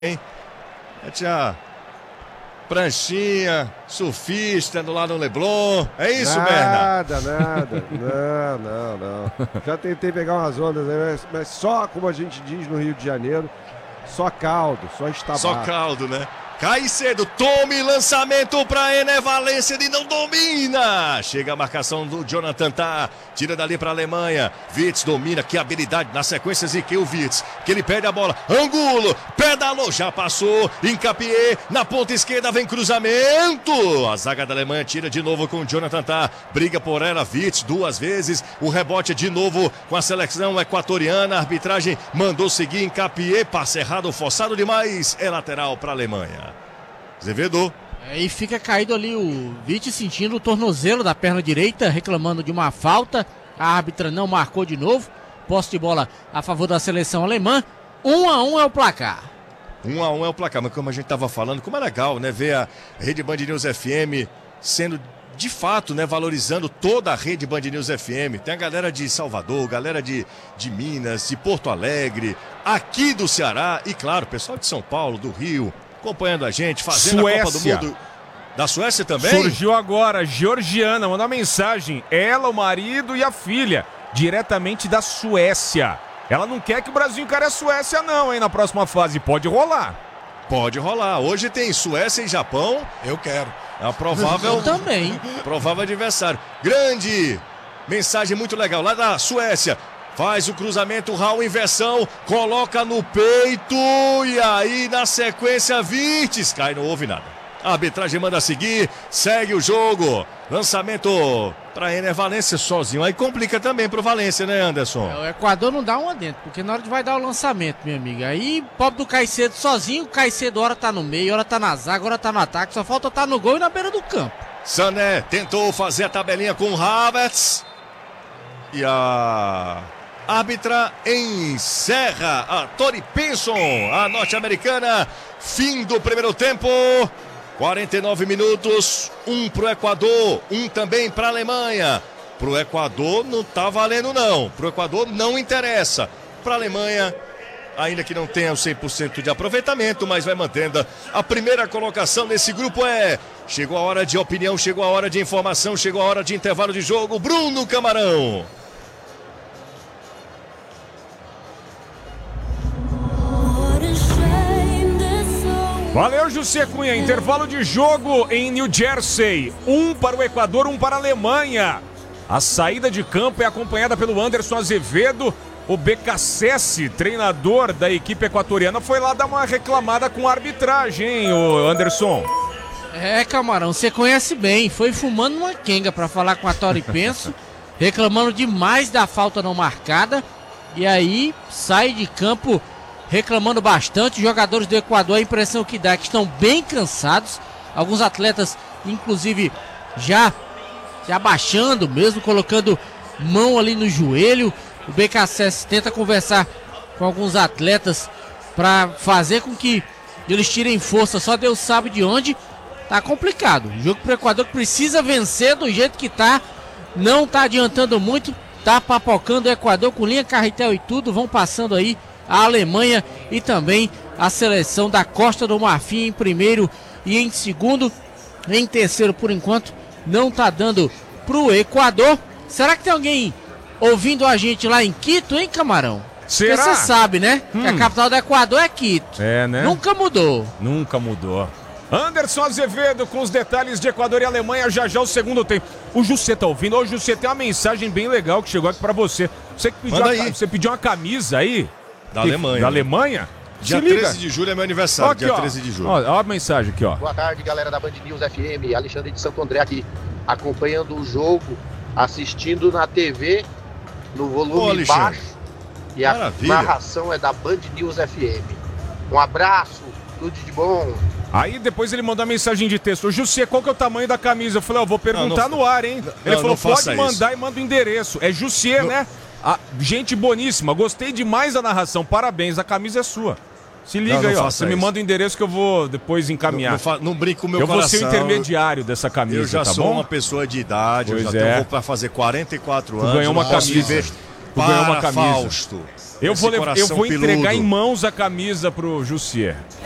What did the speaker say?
hein? Tinha pranchinha, surfista do lado do Leblon. É isso, Berna? Nada. Não. Já tentei pegar umas ondas aí, mas só, como a gente diz no Rio de Janeiro, só caldo, só estabar. Só caldo, né? Cai cedo, tome lançamento para Ené Valencia, ele não domina. Chega a marcação do Jonathan Tah, tira dali para a Alemanha. Wirtz domina, que habilidade na sequência Ezequiel Wirtz, que ele perde a bola. Angulo, pedalou, já passou. Encapié, na ponta esquerda vem cruzamento. A zaga da Alemanha tira de novo com o Jonathan Tah, briga por ela, Wirtz duas vezes. O rebote de novo com a seleção equatoriana. A arbitragem mandou seguir Encapié, passe errado, forçado demais. É lateral para a Alemanha. Azevedo. E fica caído ali o Wirtz, sentindo o tornozelo da perna direita, reclamando de uma falta. A árbitra não marcou de novo. Posse de bola a favor da seleção alemã. 1-1 é o placar. 1-1 é o placar, mas como a gente estava falando, como é legal, né, ver a Rede Band News FM sendo, de fato, né, valorizando toda a Rede Band News FM. Tem a galera de Salvador, galera de Minas, de Porto Alegre, aqui do Ceará e, claro, pessoal de São Paulo, do Rio, acompanhando a gente, fazendo Suécia. A Copa do Mundo. Da Suécia também? Surgiu agora, Georgiana, mandou uma mensagem. Ela, o marido e a filha, diretamente da Suécia. Ela não quer que o Brasil encare a Suécia não, hein, na próxima fase. Pode rolar. Pode rolar. Hoje tem Suécia e Japão. Eu quero. É a provável... Eu também. Provável adversário. Grande mensagem muito legal lá da Suécia. Faz o cruzamento, Raul, inversão, coloca no peito e aí na sequência Wirtz cai, não houve nada. A arbitragem manda seguir, segue o jogo. Lançamento para Ené Valencia sozinho. Aí complica também pro Valencia, né, Anderson? O Equador não dá uma dentro, porque na hora de vai dar o lançamento, minha amiga. Aí, pobre do Caicedo sozinho, o Caicedo hora tá no meio, hora tá na zaga, hora tá no ataque, só falta tá no gol e na beira do campo. Sané tentou fazer a tabelinha com o Havertz. E a árbitra encerra a Tori Pinson, a norte-americana. Fim do primeiro tempo. 49 minutos. Um pro Equador, um também pra Alemanha. Pro Equador não tá valendo não. Pro Equador não interessa. Pra Alemanha, ainda que não tenha o 100% de aproveitamento, mas vai mantendo a primeira colocação nesse grupo. Chegou a hora de opinião, chegou a hora de informação, chegou a hora de intervalo de jogo. Bruno Camarão. Valeu, José Cunha. Intervalo de jogo em New Jersey. Um para o Equador, um para a Alemanha. A saída de campo é acompanhada pelo Anderson Azevedo. O BKSS, treinador da equipe equatoriana, foi lá dar uma reclamada com a arbitragem, hein, o Anderson? Camarão, você conhece bem. Foi fumando uma quenga para falar com a Tori Penso, reclamando demais da falta não marcada. E aí sai de campo reclamando bastante. Os jogadores do Equador, a impressão que dá é que estão bem cansados. Alguns atletas, inclusive, já se abaixando mesmo, colocando mão ali no joelho. O BKSS tenta conversar com alguns atletas para fazer com que eles tirem força. Só Deus sabe de onde. Tá complicado. O jogo pro Equador precisa vencer do jeito que tá. Não tá adiantando muito. Tá papocando o Equador com linha, carretel e tudo. Vão passando aí a Alemanha e também a seleção da Costa do Marfim em primeiro e em segundo. Em terceiro, por enquanto, não tá dando pro Equador. Será que tem alguém ouvindo a gente lá em Quito, hein, Camarão? Será? Porque você sabe, né? Que a capital do Equador é Quito. É, né? Nunca mudou. Nunca mudou. Anderson Azevedo com os detalhes de Equador e Alemanha, já o segundo tempo. O José tá ouvindo? Ô, José, tem uma mensagem bem legal que chegou aqui pra você. Você pediu uma camisa aí? Da Alemanha. Da Alemanha? Dia 13 de julho é meu aniversário, aqui, dia 13 de julho. Ó a mensagem aqui, ó. Boa tarde, galera da Band News FM. Alexandre de Santo André aqui, acompanhando o jogo, assistindo na TV, no volume baixo. E a narração é da Band News FM. Um abraço, tudo de bom. Aí depois ele mandou uma mensagem de texto. Ô, José, qual que é o tamanho da camisa? Eu falei, vou perguntar no ar, hein? Ele falou, pode mandar e manda o endereço. É José, né? Gente boníssima, gostei demais da narração. Parabéns, a camisa é sua. Se liga aí, ó. Você me manda o endereço que eu vou depois encaminhar. Não brinque com o meu coração. Eu vou ser o intermediário dessa camisa, eu já tá sou bom? uma pessoa de idade, pois eu já vou para fazer 44 anos. Ganhou uma camisa. Para Fausto. Eu vou entregar em mãos a camisa pro Jussier.